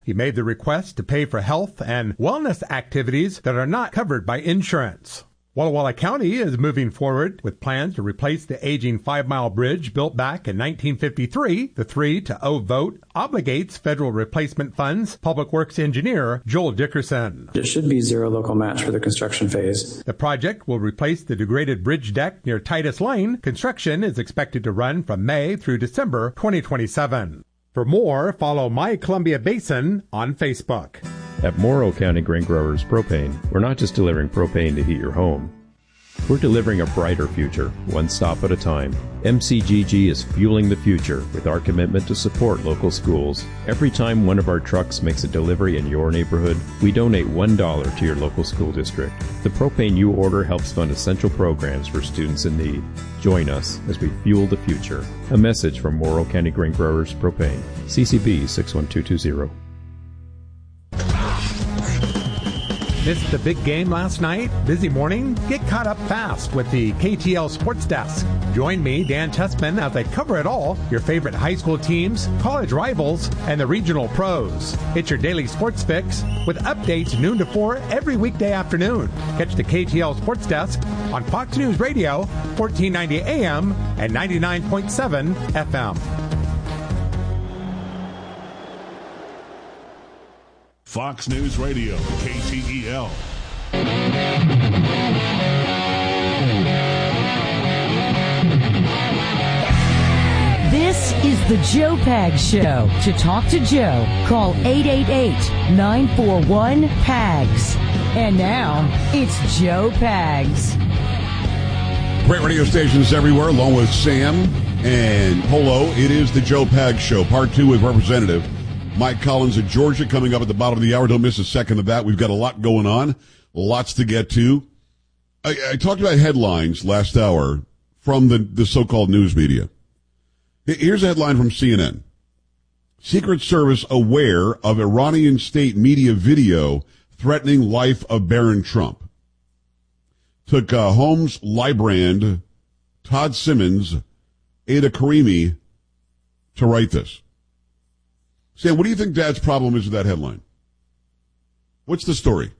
He made the request to pay for health and wellness activities that are not covered by insurance. Walla Walla County is moving forward with plans to replace the aging 5-mile bridge built back in 1953. The 3-0 vote obligates federal replacement funds, Public Works engineer Joel Dickerson. It should be zero local match for the construction phase. The project will replace the degraded bridge deck near Titus Lane. Construction is expected to run from May through December 2027. For more, follow My Columbia Basin on Facebook. At Morrow County Grain Growers Propane, we're not just delivering propane to heat your home. We're delivering a brighter future, one stop at a time. MCGG is fueling the future with our commitment to support local schools. Every time one of our trucks makes a delivery in your neighborhood, we donate $1 to your local school district. The propane you order helps fund essential programs for students in need. Join us as we fuel the future. A message from Morrow County Grain Growers Propane. CCB 61220. Missed the big game last night? Busy morning? Get caught up fast with the KTL Sports Desk. Join me, Dan Tessman, as I cover it all, your favorite high school teams, college rivals, and the regional pros. It's your daily sports fix with updates noon to 4 every weekday afternoon. Catch the KTL Sports Desk on Fox News Radio, 1490 AM and 99.7 FM. Fox News Radio, KTEL. This is the Joe Pags Show. To talk to Joe, call 888-941-PAGS. And now, it's Joe Pags. Great radio stations everywhere, along with Sam and Polo. It is the Joe Pags Show, part 2 with Representative Mike Collins of Georgia coming up at the bottom of the hour. Don't miss a second of that. We've got a lot going on, lots to get to. I talked about headlines last hour from the so-called news media. Here's a headline from CNN. Secret Service aware of Iranian state media video threatening life of Barron Trump. Took Holmes Librand, Todd Simmons, Ada Karimi to write this. Sam, what do you think Dad's problem is with that headline? What's the story?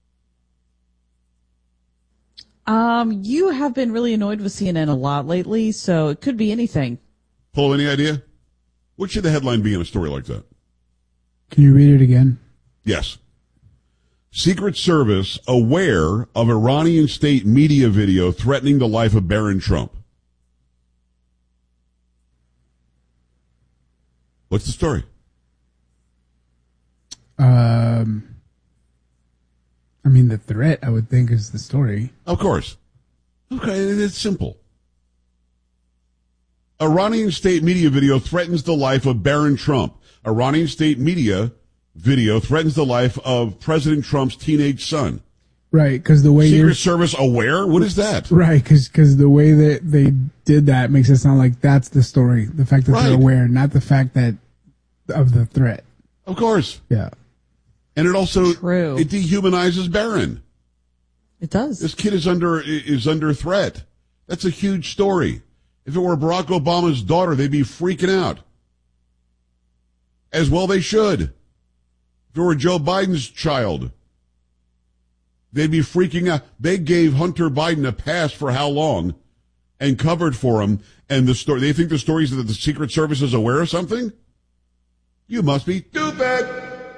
You have been really annoyed with CNN a lot lately, so it could be anything. Polo, any idea? What should the headline be in a story like that? Can you read it again? Yes. Secret Service aware of Iranian state media video threatening the life of Barron Trump. What's the story? I mean, the threat, I would think, is the story. Of course. Okay, it's simple. Iranian state media video threatens the life of Barron Trump. Iranian state media video threatens the life of President Trump's teenage son. Right, because the way Secret Service aware? What is that? Right, because the way that they did that makes it sound like that's the story. The fact that they're aware, not the fact that of the threat. Of course. Yeah. And it also True. It dehumanizes Barron. It does. This kid is under threat. That's a huge story. If it were Barack Obama's daughter, they'd be freaking out. As well they should. If it were Joe Biden's child, they'd be freaking out. They gave Hunter Biden a pass for how long and covered for him. And the story, they think the story is that the Secret Service is aware of something? You must be stupid.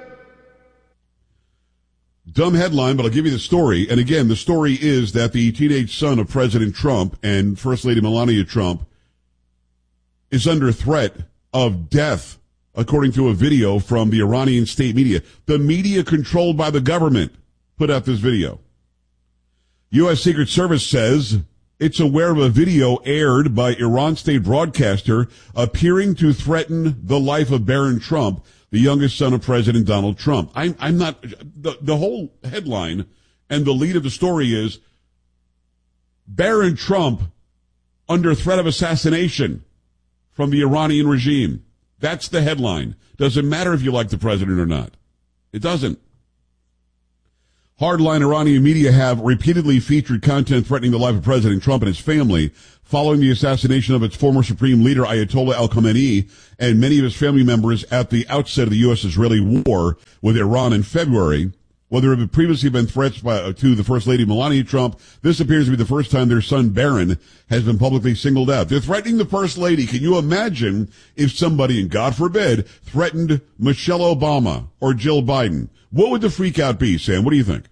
Dumb headline, but I'll give you the story. And again, the story is that the teenage son of President Trump and First Lady Melania Trump is under threat of death, according to a video from the Iranian state media. The media controlled by the government put out this video. U.S. Secret Service says it's aware of a video aired by Iran state broadcaster appearing to threaten the life of Barron Trump, the youngest son of President Donald Trump. I'm not, the whole headline and the lead of the story is Barron Trump under threat of assassination from the Iranian regime. That's the headline. Doesn't matter if you like the president or not. It doesn't. Hardline Iranian media have repeatedly featured content threatening the life of President Trump and his family following the assassination of its former supreme leader, Ayatollah al-Khamenei, and many of his family members at the outset of the U.S.-Israeli war with Iran in February. While there have previously been threats to the First Lady Melania Trump, this appears to be the first time their son Barron has been publicly singled out. They're threatening the First Lady. Can you imagine if somebody, and God forbid, threatened Michelle Obama or Jill Biden? What would the freak out be, Sam? What do you think?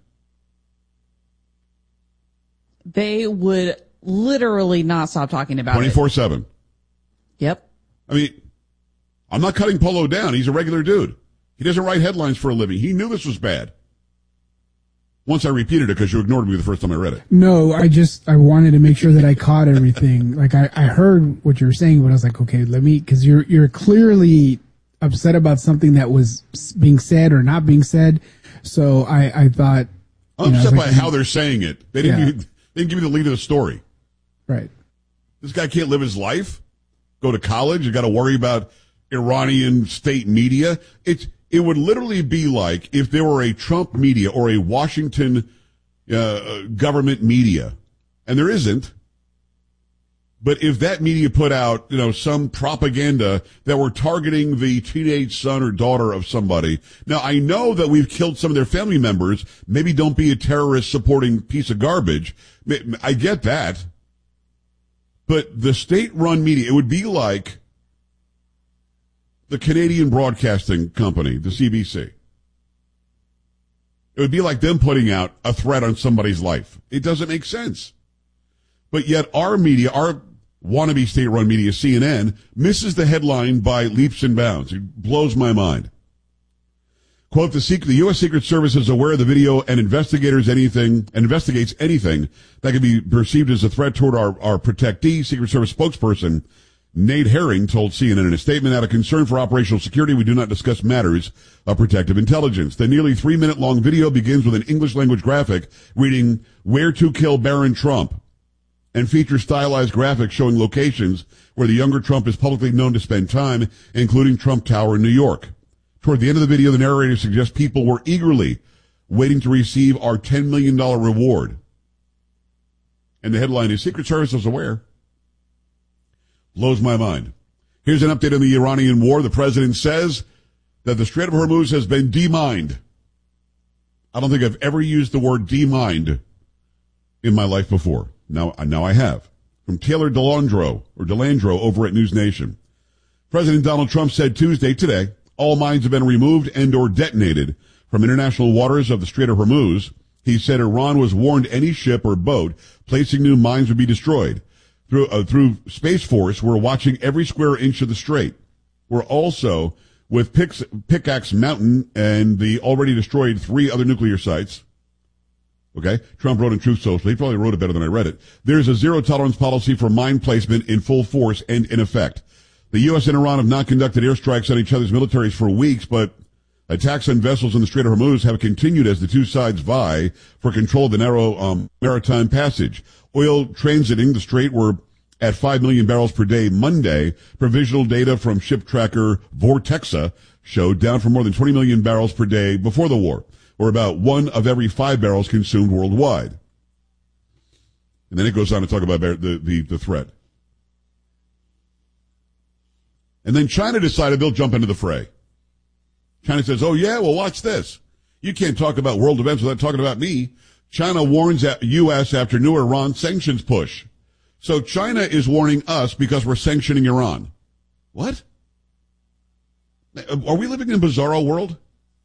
They would literally not stop talking about 24/7. Yep. I mean, I'm not cutting Polo down. He's a regular dude. He doesn't write headlines for a living. He knew this was bad. Once I repeated it because you ignored me the first time I read it. No, I wanted to make sure that I caught everything. Like I heard what you were saying, but I was like, okay, because you're clearly upset about something that was being said or not being said. So I thought. I'm upset by how they're saying it. They didn't give me the lead of the story. Right. This guy can't live his life, go to college, you got to worry about Iranian state media. It would literally be like if there were a Trump media or a Washington government media, and there isn't. But if that media put out, some propaganda that were targeting the teenage son or daughter of somebody. Now, I know that we've killed some of their family members. Maybe don't be a terrorist supporting piece of garbage. I get that. But the state-run media, it would be like the Canadian Broadcasting Company, the CBC. It would be like them putting out a threat on somebody's life. It doesn't make sense. But yet our media, our wannabe state-run media, CNN, misses the headline by leaps and bounds. It blows my mind. Quote, the U.S. Secret Service is aware of the video and investigates anything that could be perceived as a threat toward our protectee. Secret Service spokesperson Nate Herring told CNN in a statement, out of concern for operational security, we do not discuss matters of protective intelligence. The nearly 3-minute long video begins with an English language graphic reading, "Where to kill Barron Trump," and features stylized graphics showing locations where the younger Trump is publicly known to spend time, including Trump Tower in New York. Toward the end of the video, the narrator suggests people were eagerly waiting to receive our $10 million reward. And the headline is, Secret Service was aware. Blows my mind. Here's an update on the Iranian war. The president says that the Strait of Hormuz has been demined. I don't think I've ever used the word demined in my life before. Now I have. From Taylor Delandro over at News Nation. President Donald Trump said Tuesday, today, all mines have been removed and or detonated from international waters of the Strait of Hormuz. He said Iran was warned any ship or boat placing new mines would be destroyed. Through Space Force, we're watching every square inch of the strait. We're also, with Pickaxe Mountain and the already destroyed 3 other nuclear sites. Okay? Trump wrote in Truth Social. He probably wrote it better than I read it. There's a zero-tolerance policy for mine placement in full force and in effect. The U.S. and Iran have not conducted airstrikes on each other's militaries for weeks, but attacks on vessels in the Strait of Hormuz have continued as the two sides vie for control of the narrow maritime passage. Oil transiting the strait were at 5 million barrels per day Monday. Provisional data from ship tracker Vortexa showed down from more than 20 million barrels per day before the war, or about 1 of every 5 barrels consumed worldwide. And then it goes on to talk about the threat. And then China decided they'll jump into the fray. China says, oh yeah, well watch this. You can't talk about world events without talking about me. China warns U.S. after new Iran sanctions push. So China is warning us because we're sanctioning Iran. What? Are we living in a bizarro world?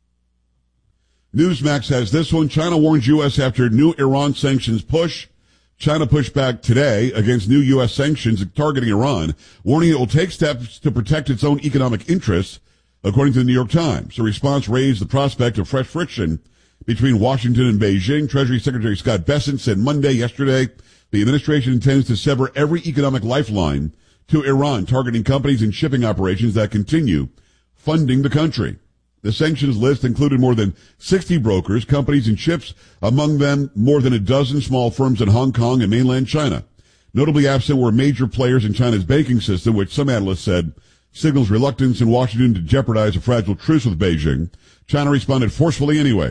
Newsmax has this one. China warns U.S. after new Iran sanctions push. China pushed back today against new U.S. sanctions targeting Iran, warning it will take steps to protect its own economic interests, according to the New York Times. The response raised the prospect of fresh friction between Washington and Beijing. Treasury Secretary Scott Bessent said yesterday, the administration intends to sever every economic lifeline to Iran, targeting companies and shipping operations that continue funding the country. The sanctions list included more than 60 brokers, companies, and ships, among them more than a dozen small firms in Hong Kong and mainland China. Notably absent were major players in China's banking system, which some analysts said signals reluctance in Washington to jeopardize a fragile truce with Beijing. China responded forcefully anyway.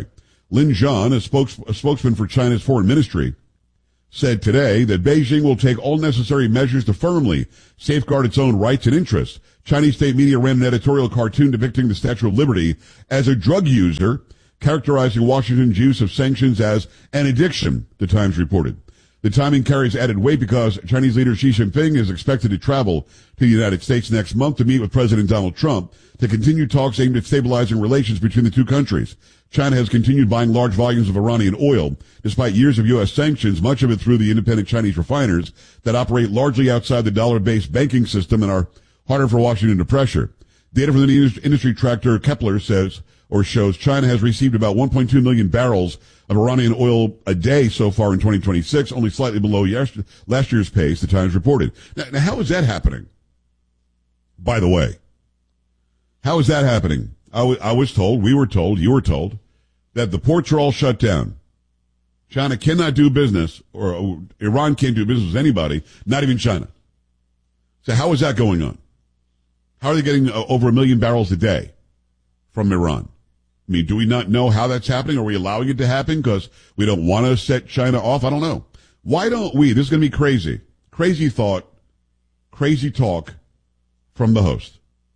Lin Jian, a spokesman for China's foreign ministry, said today that Beijing will take all necessary measures to firmly safeguard its own rights and interests. Chinese state media ran an editorial cartoon depicting the Statue of Liberty as a drug user, characterizing Washington's use of sanctions as an addiction, the Times reported. The timing carries added weight because Chinese leader Xi Jinping is expected to travel to the United States next month to meet with President Donald Trump to continue talks aimed at stabilizing relations between the two countries. China has continued buying large volumes of Iranian oil, despite years of U.S. sanctions, much of it through the independent Chinese refiners that operate largely outside the dollar-based banking system and are harder for Washington to pressure. Data from the industry tractor Kepler shows China has received about 1.2 million barrels of Iranian oil a day so far in 2026, only slightly below last year's pace, the Times reported. Now, how is that happening? By the way, how is that happening? I was told, we were told, you were told, that the ports are all shut down. China cannot do business, or Iran can't do business with anybody, not even China. So how is that going on? How are they getting over 1 million barrels a day from Iran? I mean, do we not know how that's happening? Are we allowing it to happen because we don't want to set China off? I don't know. Why don't we? This is going to be crazy. Crazy thought, crazy talk from the host.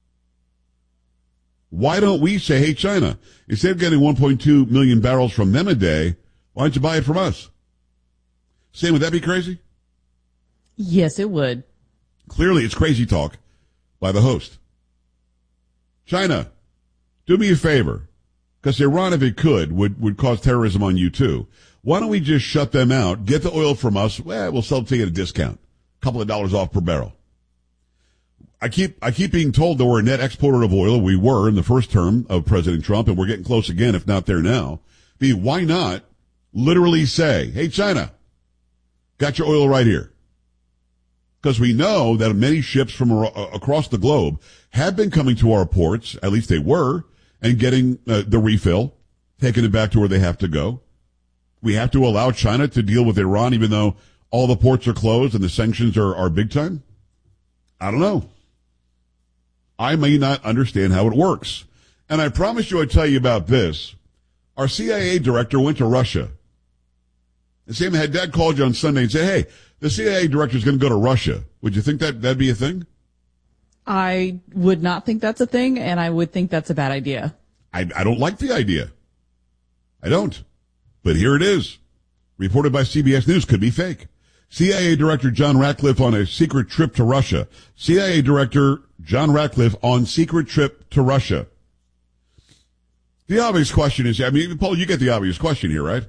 Why don't we say, hey, China, instead of getting 1.2 million barrels from them a day, why don't you buy it from us? Sam, would that be crazy? Yes, it would. Clearly, it's crazy talk by the host. China, do me a favor, because Iran, if it could, would cause terrorism on you too. Why don't we just shut them out, get the oil from us, we'll sell it to you at a discount, a couple of dollars off per barrel. I keep being told that we're a net exporter of oil. We were in the first term of President Trump, and we're getting close again, if not there now. Why not literally say, hey, China, got your oil right here? Because we know that many ships from across the globe have been coming to our ports, at least they were, and getting the refill, taking it back to where they have to go. We have to allow China to deal with Iran, even though all the ports are closed and the sanctions are big time? I don't know. I may not understand how it works. And I promise you I'd tell you about this. Our CIA director went to Russia. And Sam, had Dad called you on Sunday and said, hey, the CIA director is going to go to Russia. Would you think that'd be a thing? I would not think that's a thing, and I would think that's a bad idea. I don't like the idea. I don't. But here it is. Reported by CBS News, could be fake. CIA Director John Ratcliffe on a secret trip to Russia. CIA Director John Ratcliffe on secret trip to Russia. The obvious question is, Paul, you get the obvious question here, right?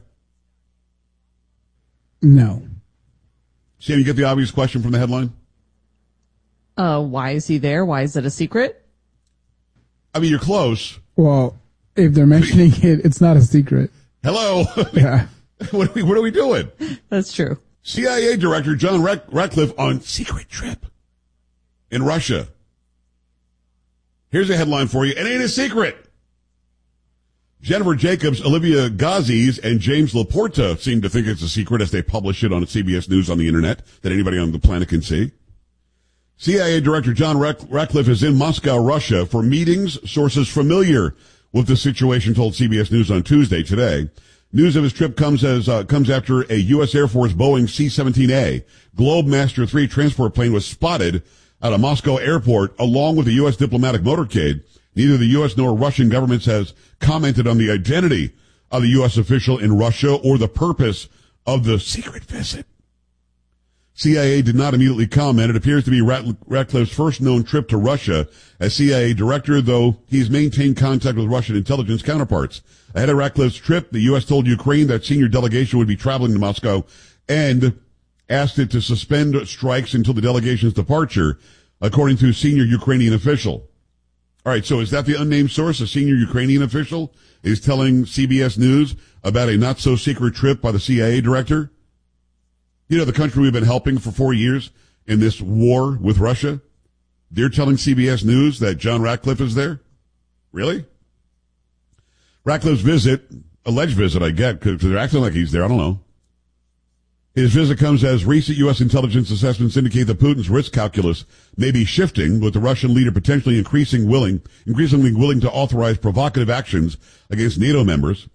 No. Sam, you get the obvious question from the headline? Why is he there? Why is it a secret? I mean, you're close. Well, if they're mentioning it, it's not a secret. Hello. Yeah. What are we doing? That's true. CIA Director John Ratcliffe on secret trip in Russia. Here's a headline for you. It ain't a secret. Jennifer Jacobs, Olivia Gazis, and James Laporta seem to think it's a secret as they publish it on CBS News on the internet that anybody on the planet can see. CIA Director John Ratcliffe is in Moscow, Russia for meetings. Sources familiar with the situation told CBS News on Tuesday today. News of his trip comes after a U.S. Air Force Boeing C-17A Globemaster III transport plane was spotted at a Moscow airport along with a U.S. diplomatic motorcade. Neither the U.S. nor Russian governments has commented on the identity of the U.S. official in Russia or the purpose of the secret visit. CIA did not immediately comment. It appears to be Ratcliffe's first known trip to Russia as CIA director, though he's maintained contact with Russian intelligence counterparts. Ahead of Ratcliffe's trip, the U.S. told Ukraine that senior delegation would be traveling to Moscow and asked it to suspend strikes until the delegation's departure, according to a senior Ukrainian official. All right, so is that the unnamed source? A senior Ukrainian official is telling CBS News about a not-so-secret trip by the CIA director? You know, the country we've been helping for 4 years in this war with Russia? They're telling CBS News that John Ratcliffe is there? Really? Ratcliffe's visit, alleged visit, I get, because they're acting like he's there. I don't know. His visit comes as recent U.S. intelligence assessments indicate that Putin's risk calculus may be shifting, with the Russian leader potentially increasingly willing to authorize provocative actions against NATO members.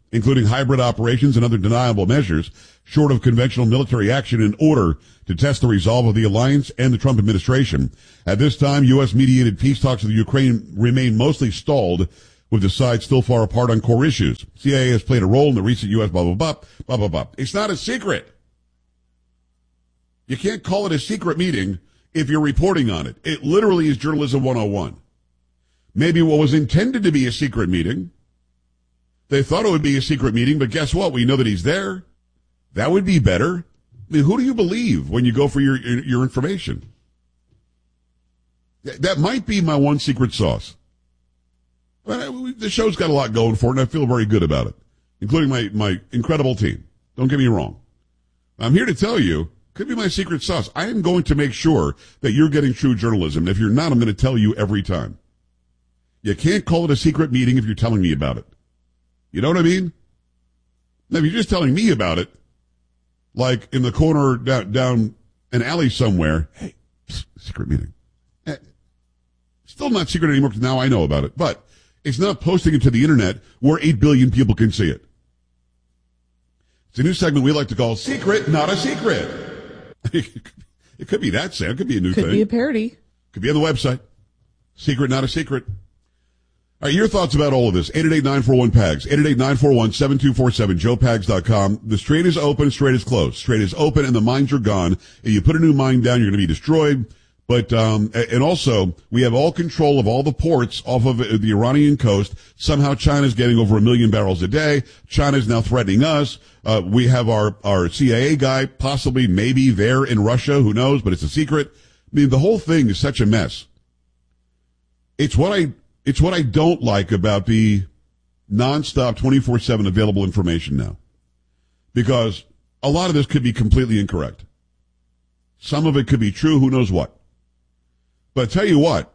including hybrid operations and other deniable measures, short of conventional military action in order to test the resolve of the alliance and the Trump administration. At this time, U.S.-mediated peace talks with Ukraine remain mostly stalled, with the sides still far apart on core issues. CIA has played a role in the recent U.S. blah, blah, blah, blah, blah, blah. It's not a secret. You can't call it a secret meeting if you're reporting on it. It literally is journalism 101. Maybe what was intended to be a secret meeting, they thought it would be a secret meeting, but guess what? We know that he's there. That would be better. I mean, who do you believe when you go for your information? That might be my one secret sauce. The show's got a lot going for it, and I feel very good about it, including my incredible team. Don't get me wrong. I'm here to tell you, could be my secret sauce. I am going to make sure that you're getting true journalism. And if you're not, I'm going to tell you every time. You can't call it a secret meeting if you're telling me about it. You know what I mean? Now, if you're just telling me about it, like in the corner down an alley somewhere, hey, secret meeting. Still not secret anymore because now I know about it. But it's not posting it to the internet where 8 billion people can see it. It's a new segment we like to call Secret, Not a Secret. It could be that, Sam. It could be a new thing. Could be a parody. Could be on the website. Secret, Not a Secret. All right, your thoughts about all of this. 888-941-PAGS. 888-941-7247. JoePags.com. The Strait is open. Strait is closed. Strait is open and the mines are gone. If you put a new mine down, you're going to be destroyed. But, and also, we have all control of all the ports off of the Iranian coast. Somehow China's getting over 1 million barrels a day. China's now threatening us. We have our CIA guy possibly maybe there in Russia. Who knows? But it's a secret. I mean, the whole thing is such a mess. It's what I don't like about the nonstop 24/7 available information now. Because a lot of this could be completely incorrect. Some of it could be true. Who knows what? But I tell you what,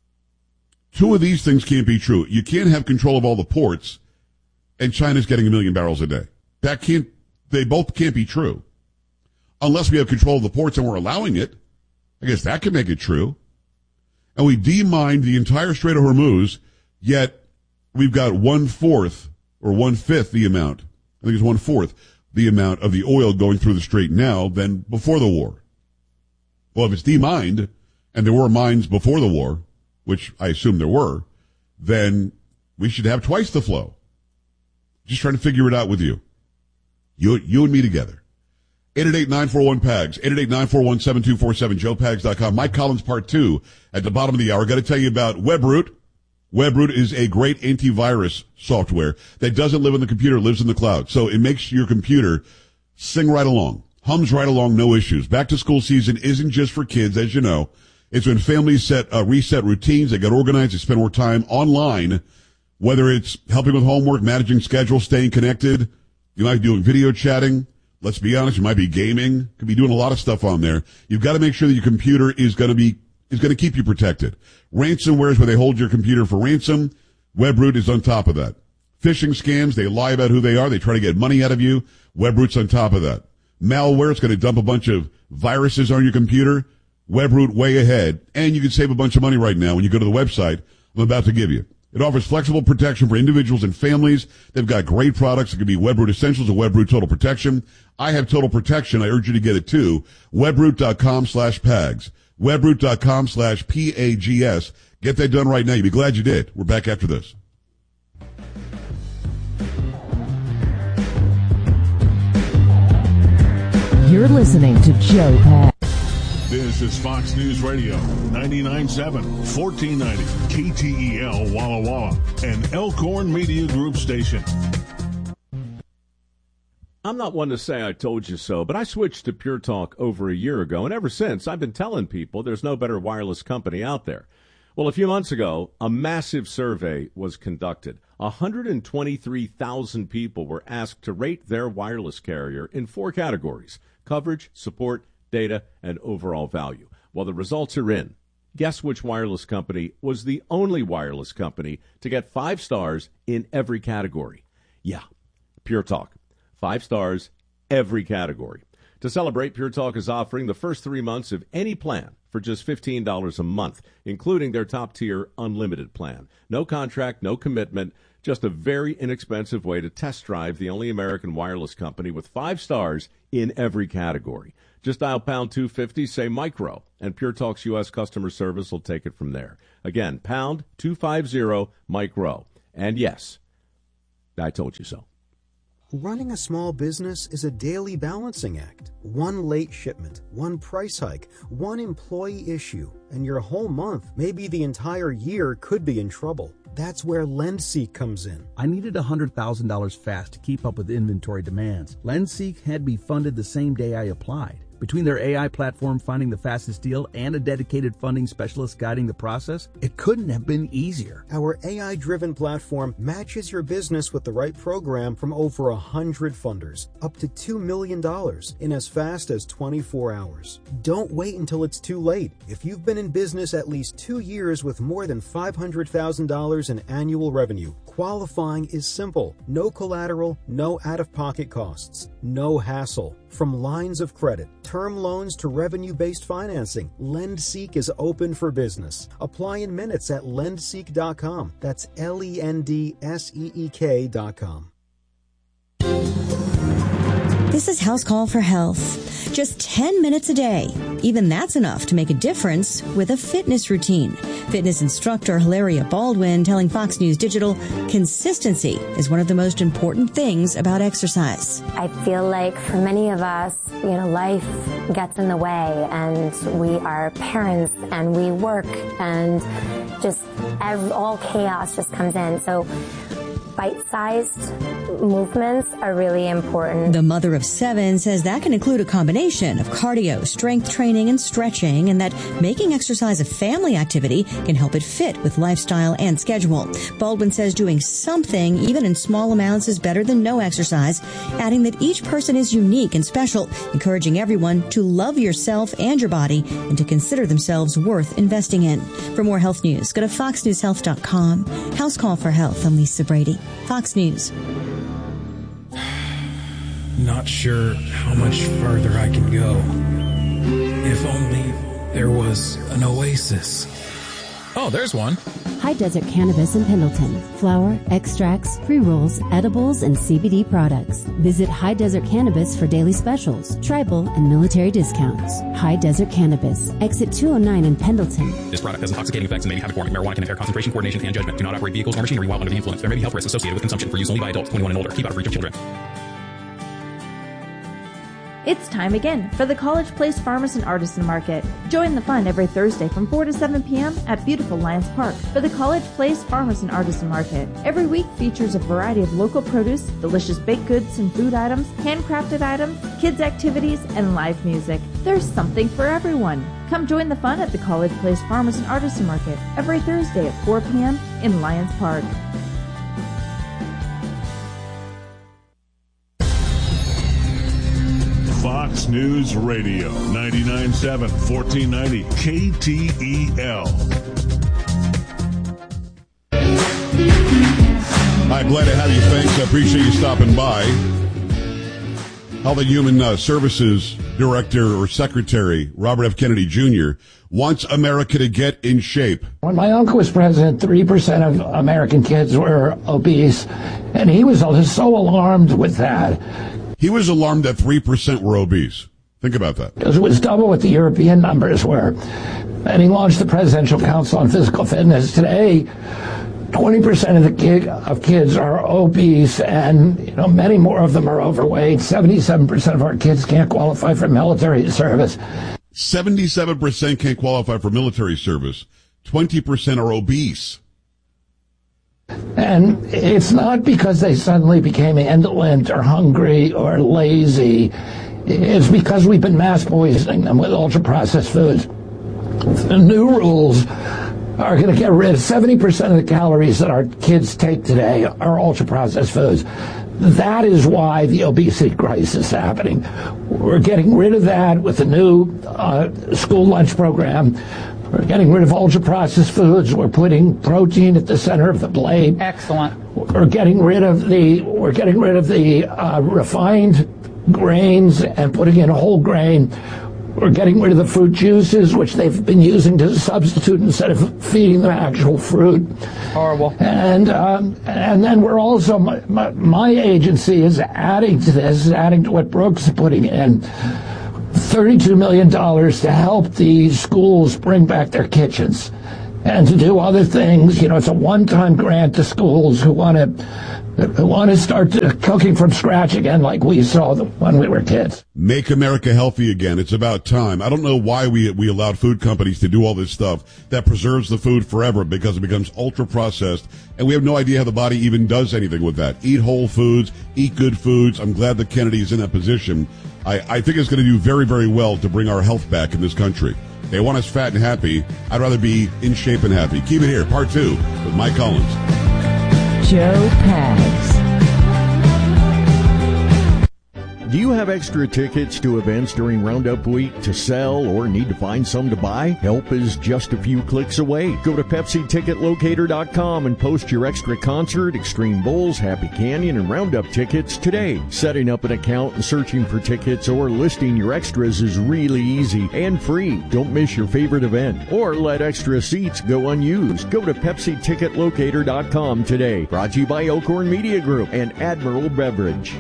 two of these things can't be true. You can't have control of all the ports and China's getting 1 million barrels a day. They both can't be true. Unless we have control of the ports and we're allowing it. I guess that could make it true. And we demined the entire Strait of Hormuz, yet we've got 1/4 or 1/5 the amount. I think it's 1/4 the amount of the oil going through the strait now than before the war. Well, if it's demined, and there were mines before the war, which I assume there were, then we should have twice the flow. Just trying to figure it out with you. You and me together. 888-941-PAGS, 888-941-7247, JoePags.com. Mike Collins Part 2 at the bottom of the hour. Got to tell you about WebRoot. WebRoot is a great antivirus software that doesn't live in the computer, it lives in the cloud. So it makes your computer sing right along, hums right along, no issues. Back to school season isn't just for kids, as you know. It's when families reset routines, they get organized, they spend more time online, whether it's helping with homework, managing schedules, staying connected. You might be doing video chatting. Let's be honest, you might be gaming. Could be doing a lot of stuff on there. You've got to make sure that your computer is going to keep you protected. Ransomware is where they hold your computer for ransom. WebRoot is on top of that. Phishing scams, they lie about who they are. They try to get money out of you. WebRoot's on top of that. Malware, it's going to dump a bunch of viruses on your computer. WebRoot way ahead. And you can save a bunch of money right now when you go to the website I'm about to give you. It offers flexible protection for individuals and families. They've got great products. It could be WebRoot Essentials or WebRoot Total Protection. I have Total Protection. I urge you to get it too. WebRoot.com/PAGS. WebRoot.com/PAGS. Get that done right now. You'll be glad you did. We're back after this. You're listening to Joe Pags. This is Fox News Radio, 99.7, 1490, KTEL Walla Walla, and Elkhorn Media Group station. I'm not one to say I told you so, but I switched to Pure Talk over a year ago, and ever since I've been telling people there's no better wireless company out there. Well, a few months ago, a massive survey was conducted. 123,000 people were asked to rate their wireless carrier in 4 categories: coverage, support, data, and overall value. Well, the results are in. Guess which wireless company was the only wireless company to get 5 stars in every category? Yeah, Pure Talk. 5 stars, every category. To celebrate, Pure Talk is offering the first 3 months of any plan for just $15 a month, including their top-tier unlimited plan. No contract, no commitment, Just a very inexpensive way to test drive the only American wireless company with 5 stars in every category. Just dial pound 250, say micro, and Pure Talk's U.S. customer service will take it from there. Again, pound 250 micro. And yes, I told you so. Running a small business is a daily balancing act. One late shipment, one price hike, one employee issue, and your whole month, maybe the entire year, could be in trouble. That's where LendSeek comes in. I needed $100,000 fast to keep up with inventory demands. LendSeek had me funded the same day I applied. Between their AI platform finding the fastest deal and a dedicated funding specialist guiding the process, it couldn't have been easier. Our AI-driven platform matches your business with the right program from over 100 funders, up to $2 million in as fast as 24 hours. Don't wait until it's too late. If you've been in business at least 2 years with more than $500,000 in annual revenue, qualifying is simple. No collateral, no out-of-pocket costs, no hassle. From lines of credit, term loans to revenue-based financing, LendSeek is open for business. Apply in minutes at lendseek.com. That's LENDSEEK.com. This is House Call for Health. Just 10 minutes a day. Even that's enough to make a difference with a fitness routine. Fitness instructor Hilaria Baldwin telling Fox News Digital, consistency is one of the most important things about exercise. I feel like for many of us, life gets in the way, and we are parents and we work, and just all chaos just comes in. So bite-sized movements are really important. The mother of 7 says that can include a combination of cardio, strength training, and stretching, and that making exercise a family activity can help it fit with lifestyle and schedule. Baldwin says doing something, even in small amounts, is better than no exercise, adding that each person is unique and special, encouraging everyone to love yourself and your body and to consider themselves worth investing in. For more health news, go to foxnewshealth.com. House Call for Health. I'm Lisa Brady. Fox News. Not sure how much further I can go. If only there was an oasis. Oh, there's one. High Desert Cannabis in Pendleton. Flower, extracts, pre-rolls, edibles, and CBD products. Visit High Desert Cannabis for daily specials, tribal, and military discounts. High Desert Cannabis. Exit 209 in Pendleton. This product has intoxicating effects and may be habit-forming. Marijuana can impair concentration, coordination, and judgment. Do not operate vehicles or machinery while under the influence. There may be health risks associated with consumption. For use only by adults 21 and older. Keep out of reach of children. It's time again for the College Place Farmers and Artisan Market. Join the fun every Thursday from 4 to 7 p.m. at beautiful Lions Park for the College Place Farmers and Artisan Market. Every week features a variety of local produce, delicious baked goods and food items, handcrafted items, kids' activities, and live music. There's something for everyone. Come join the fun at the College Place Farmers and Artisan Market every Thursday at 4 p.m. in Lions Park. Fox News Radio, 99.7, 1490, KTEL. Hi, glad to have you. Thanks. I appreciate you stopping by. Health and Human Services Director or Secretary Robert F. Kennedy Jr. wants America to get in shape. When my uncle was president, 3% of American kids were obese, and he was so alarmed with that. He was alarmed that 3% were obese. Think about that. Because it was double what the European numbers were. And he launched the Presidential Council on Physical Fitness. Today, 20% of kids are obese, and many more of them are overweight. 77% of our kids can't qualify for military service. 77% can't qualify for military service. 20% are obese. And it's not because they suddenly became indolent or hungry or lazy. It's because we've been mass poisoning them with ultra-processed foods. The new rules are going to get rid of 70% of the calories that our kids take today are ultra-processed foods. That is why the obesity crisis is happening. We're getting rid of that with the new school lunch program. We're getting rid of ultra-processed foods. We're putting protein at the center of the plate. Excellent. We're getting rid of the refined grains and putting in whole grain. We're getting rid of the fruit juices, which they've been using to substitute instead of feeding them actual fruit. Horrible. And then we're also, my agency is adding to this, adding to what Brooks is putting in, $32 million to help the schools bring back their kitchens and to do other things. It's a one-time grant to schools who want to start cooking from scratch again like we saw when we were kids. Make America healthy again. It's about time. I don't know why we allowed food companies to do all this stuff that preserves the food forever because it becomes ultra-processed, and we have no idea how the body even does anything with that. Eat whole foods, eat good foods. I'm glad that Kennedy is in that position. I think it's going to do very, very well to bring our health back in this country. They want us fat and happy. I'd rather be in shape and happy. Keep it here. Part 2 with Mike Collins. Joe Pags. Do you have extra tickets to events during Roundup Week to sell or need to find some to buy? Help is just a few clicks away. Go to PepsiTicketLocator.com and post your extra concert, Extreme Bowls, Happy Canyon, and Roundup tickets today. Setting up an account and searching for tickets or listing your extras is really easy and free. Don't miss your favorite event or let extra seats go unused. Go to PepsiTicketLocator.com today. Brought to you by Elkhorn Media Group and Admiral Beverage.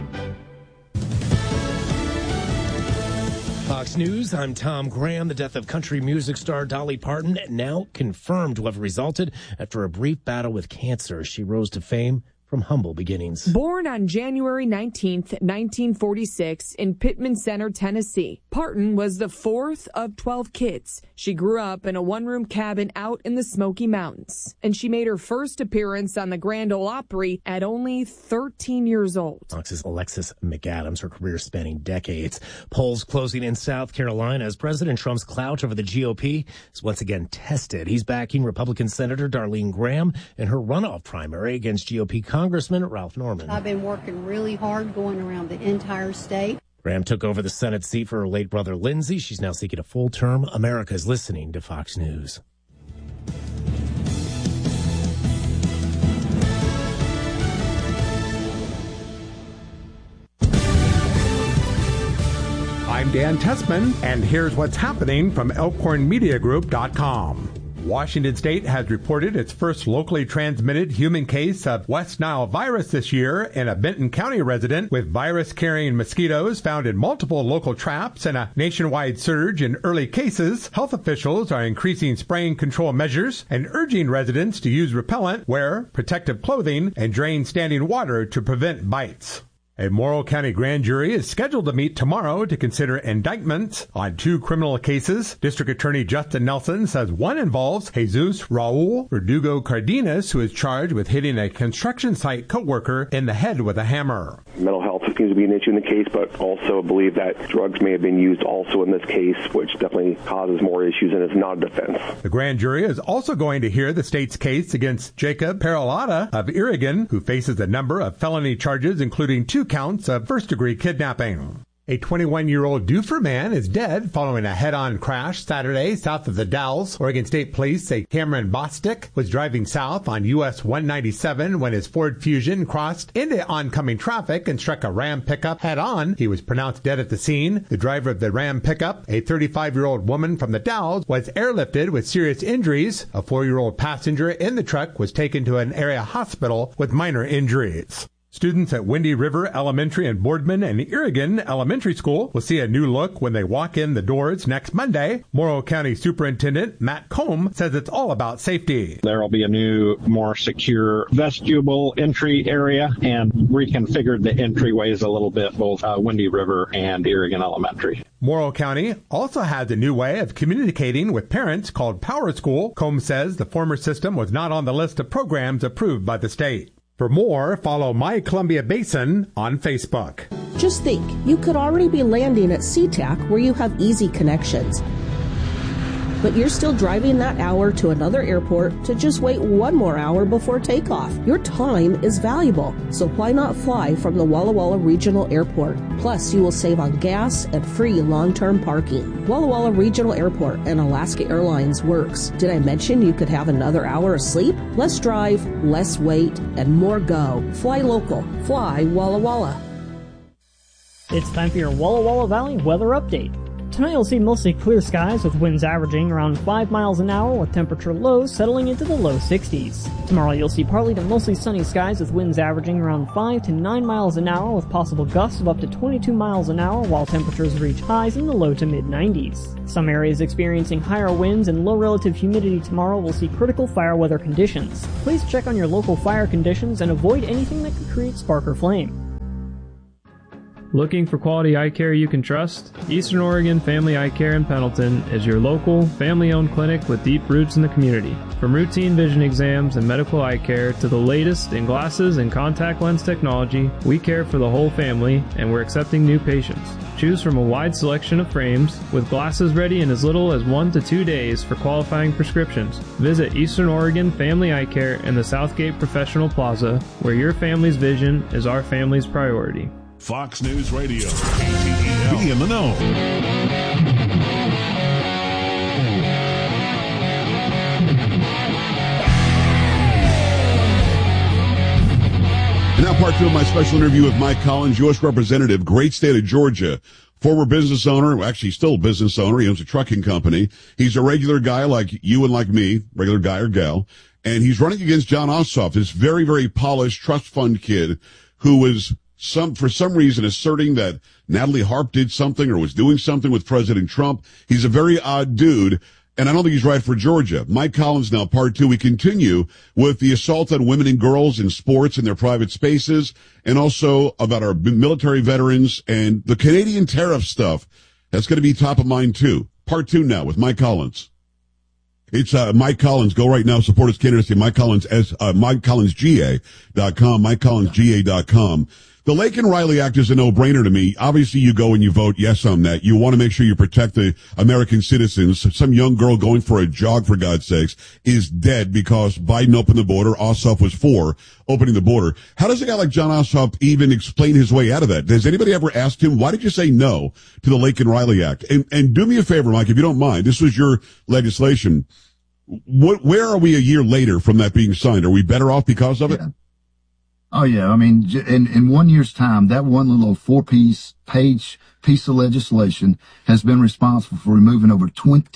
Fox News, I'm Tom Graham. The death of country music star Dolly Parton now confirmed to have resulted after a brief battle with cancer. She rose to fame from humble beginnings. Born on January 19th, 1946 in Pittman Center, Tennessee, Parton was the fourth of 12 kids. She grew up in a one-room cabin out in the Smoky Mountains, and she made her first appearance on the Grand Ole Opry at only 13 years old. Fox's Alexis McAdams, her career spanning decades. Polls closing in South Carolina as President Trump's clout over the GOP is once again tested. He's backing Republican Senator Darlene Graham in her runoff primary against GOP Congressman Ralph Norman. I've been working really hard going around the entire state. Graham took over the Senate seat for her late brother Lindsey. She's now seeking a full term. America is listening to Fox News. I'm Dan Tessman, and here's what's happening from ElkhornMediaGroup.com. Washington State has reported its first locally transmitted human case of West Nile virus this year in a Benton County resident with virus-carrying mosquitoes found in multiple local traps and a nationwide surge in early cases. Health officials are increasing spraying control measures and urging residents to use repellent, wear protective clothing, and drain standing water to prevent bites. A Morrow County grand jury is scheduled to meet tomorrow to consider indictments on 2 criminal cases. District Attorney Justin Nelson says one involves Jesus Raul Verdugo Cardenas, who is charged with hitting a construction site coworker in the head with a hammer. Mental health seems to be an issue in the case, but also believe that drugs may have been used also in this case, which definitely causes more issues and is not a defense. The grand jury is also going to hear the state's case against Jacob Peralata of Irigan, who faces a number of felony charges, including 2 counts of first-degree kidnapping. A 21-year-old Dufur man is dead following a head-on crash Saturday south of the Dalles. Oregon State Police say Cameron Bostic was driving south on US 197 when his Ford Fusion crossed into oncoming traffic and struck a Ram pickup head-on. He was pronounced dead at the scene. The driver of the Ram pickup, a 35-year-old woman from the Dalles, was airlifted with serious injuries. A 4-year-old passenger in the truck was taken to an area hospital with minor injuries. Students at Windy River Elementary in Boardman and Irigan Elementary School will see a new look when they walk in the doors next Monday. Morrow County Superintendent Matt Combe says it's all about safety. There will be a new, more secure vestibule entry area and reconfigured the entryways a little bit, both Windy River and Irigan Elementary. Morrow County also has a new way of communicating with parents called Power School. Combe says the former system was not on the list of programs approved by the state. For more, follow My Columbia Basin on Facebook. Just think, you could already be landing at SeaTac where you have easy connections. But you're still driving that hour to another airport to just wait 1 more hour before takeoff. Your time is valuable, so why not fly from the Walla Walla Regional Airport? Plus, you will save on gas and free long-term parking. Walla Walla Regional Airport and Alaska Airlines works. Did I mention you could have another hour of sleep? Less drive, less wait, and more go. Fly local. Fly Walla Walla. It's time for your Walla Walla Valley weather update. Tonight you'll see mostly clear skies with winds averaging around 5 miles an hour with temperature lows settling into the low 60s. Tomorrow you'll see partly to mostly sunny skies with winds averaging around 5 to 9 miles an hour with possible gusts of up to 22 miles an hour while temperatures reach highs in the low to mid 90s. Some areas experiencing higher winds and low relative humidity tomorrow will see critical fire weather conditions. Please check on your local fire conditions and avoid anything that could create spark or flame. Looking for quality eye care you can trust? Eastern Oregon Family Eye Care in Pendleton is your local, family-owned clinic with deep roots in the community. From routine vision exams and medical eye care to the latest in glasses and contact lens technology, we care for the whole family and we're accepting new patients. Choose from a wide selection of frames with glasses ready in as little as 1 to 2 days for qualifying prescriptions. Visit Eastern Oregon Family Eye Care in the Southgate Professional Plaza, where your family's vision is our family's priority. Fox News Radio, KTEL. Be in the know. And now part two of my special interview with Mike Collins, U.S. Representative, great state of Georgia. Former business owner, actually still a business owner. He owns a trucking company. He's a regular guy like you and like me, regular guy or gal. And he's running against Jon Ossoff, this very, very polished trust fund kid who was for some reason asserting that Natalie Harp did something or was doing something with President Trump. He's a very odd dude, and I don't think he's right for Georgia. Mike Collins now, part two. We continue with the assault on women and girls in sports and their private spaces, and also about our military veterans and the Canadian tariff stuff. That's going to be top of mind, too. Part two now with Mike Collins. It's Mike Collins. Go right now, support his candidacy. Mike Collins, MikeCollinsGA.com, MikeCollinsGA.com. The Laken Riley Act is a no-brainer to me. Obviously, you go and you vote yes on that. You want to make sure you protect the American citizens. Some young girl going for a jog, for God's sakes, is dead because Biden opened the border. Ossoff was for opening the border. How does a guy like Jon Ossoff even explain his way out of that? Has anybody ever asked him, why did you say no to the Laken Riley Act? And do me a favor, Mike, if you don't mind. This was your legislation. Where are we a year later from that being signed? Are we better off because of it? Oh yeah. I mean, in 1 year's time, that one little 4-page piece of legislation has been responsible for removing over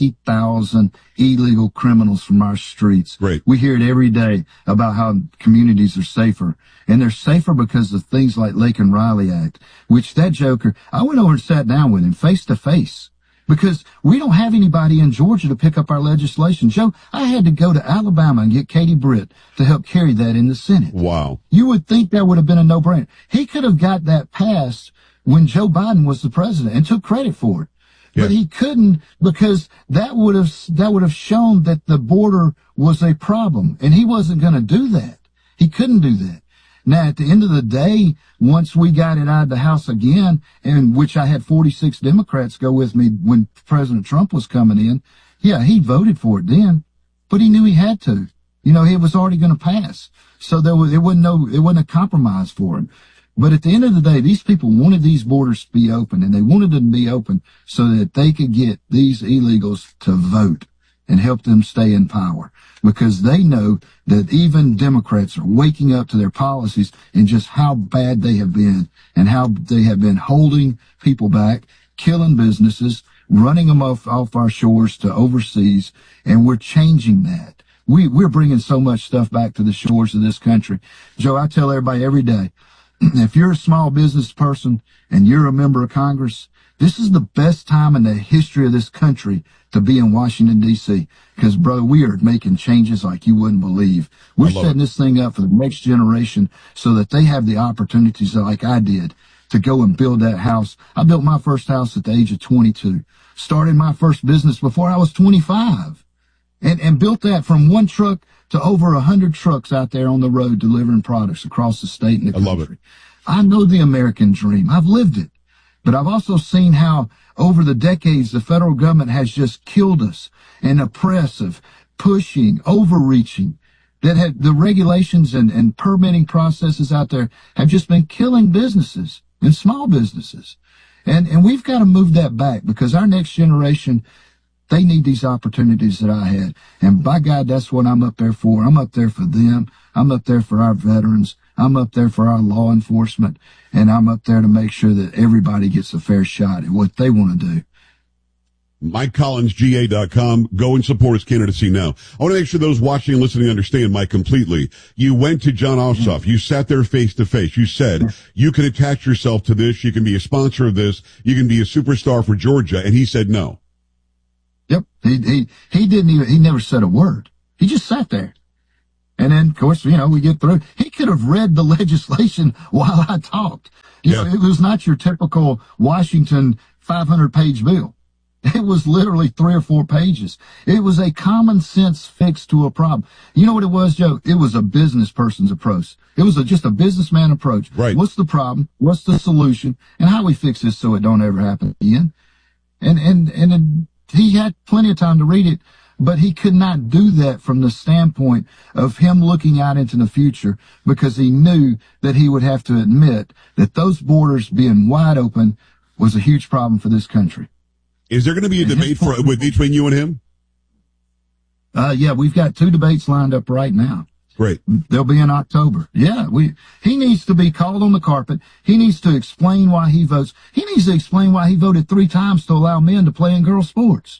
20,000 illegal criminals from our streets. Great. We hear it every day about how communities are safer, and they're safer because of things like Laken Riley Act, which that joker, I went over and sat down with him face to face. Because we don't have anybody in Georgia to pick up our legislation. Joe, I had to go to Alabama and get Katie Britt to help carry that in the Senate. Wow. You would think that would have been a no-brainer. He could have got that passed when Joe Biden was the president and took credit for it. Yes. But he couldn't, because that would have shown that the border was a problem, and he wasn't going to do that. He couldn't do that. Now, at the end of the day, once we got it out of the House again, and which I had 46 Democrats go with me when President Trump was coming in, yeah, he voted for it then, but he knew he had to. You know, it was already going to pass. So it wasn't a compromise for him. But at the end of the day, these people wanted these borders to be open, and they wanted them to be open so that they could get these illegals to vote and help them stay in power, because they know that even Democrats are waking up to their policies and just how bad they have been and how they have been holding people back, killing businesses, running them off our shores to overseas, and we're changing that. We're bringing so much stuff back to the shores of this country. Joe, I tell everybody every day, if you're a small business person and you're a member of Congress, this is the best time in the history of this country to be in Washington, D.C., because, brother, we are making changes like you wouldn't believe. We're setting this thing up for the next generation so that they have the opportunities like I did to go and build that house. I built my first house at the age of 22, started my first business before I was 25, and built that from one truck to over 100 trucks out there on the road delivering products across the state and the country. I love it. I know the American dream. I've lived it. But I've also seen how over the decades the federal government has just killed us, and oppressive, pushing, overreaching, that had the regulations and permitting processes out there have just been killing businesses and small businesses. And we've got to move that back, because our next generation, they need these opportunities that I had. And by God, that's what I'm up there for. I'm up there for them. I'm up there for our veterans. I'm up there for our law enforcement, and I'm up there to make sure that everybody gets a fair shot at what they want to do. MikeCollinsGA.com. Go and support his candidacy now. I want to make sure those watching and listening understand Mike completely. You went to Jon Ossoff. You sat there face to face. You said you can attach yourself to this. You can be a sponsor of this. You can be a superstar for Georgia. And he said no. Yep. He never said a word. He just sat there. And then, of course, we get through. He could have read the legislation while I talked. You know, it was not your typical Washington 500-page bill. It was literally 3 or 4 pages. It was a common sense fix to a problem. You know what it was, Joe? It was a business person's approach. It was just a businessman approach. Right. What's the problem? What's the solution? And how we fix this so it don't ever happen again? And he had plenty of time to read it, but he could not do that from the standpoint of him looking out into the future, because he knew that he would have to admit that those borders being wide open was a huge problem for this country. Is there going to be a debate between you and him? Yeah, we've got 2 debates lined up right now. Great. They'll be in October. Yeah, he needs to be called on the carpet. He needs to explain why he votes. He needs to explain why he voted 3 times to allow men to play in girls' sports.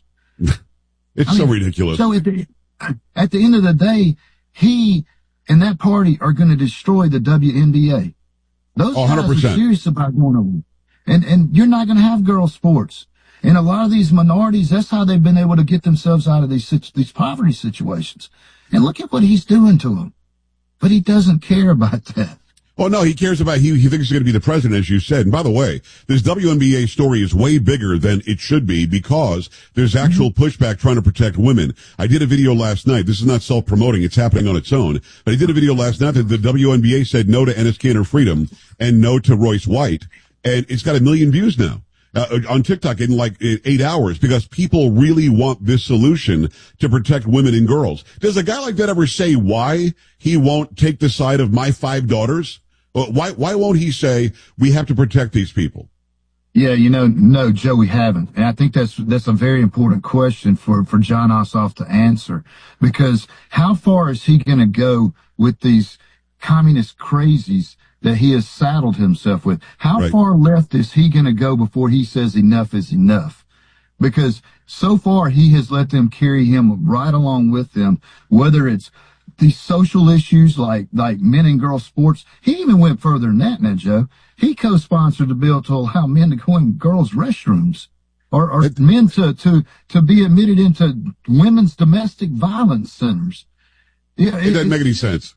It's so ridiculous. So at the end of the day, he and that party are going to destroy the WNBA. Those guys 100%. are serious about going over. And you're not going to have girls' sports. And a lot of these minorities, that's how they've been able to get themselves out of these poverty situations. And look at what he's doing to them. But he doesn't care about that. Well, no, he cares about, he thinks he's going to be the president, as you said. And by the way, this WNBA story is way bigger than it should be, because there's actual pushback trying to protect women. I did a video last night. This is not self-promoting. It's happening on its own. But I did a video last night that the WNBA said no to Enes Kanter Freedom and no to Royce White. And it's got 1 million views now. On TikTok in like 8 hours, because people really want this solution to protect women and girls. Does a guy like that ever say why he won't take the side of my 5 daughters? Why won't he say we have to protect these people? Yeah, no, Joe, we haven't. And I think that's a very important question for Jon Ossoff to answer, because how far is he going to go with these communist crazies that he has saddled himself with? How far left is he going to go before he says enough is enough? Because so far he has let them carry him right along with them, whether it's these social issues like men and girls sports. He even went further than that now, Joe. He co-sponsored the bill to allow men to go in girls' restrooms, or men to be admitted into women's domestic violence centers. Yeah, it doesn't make any sense.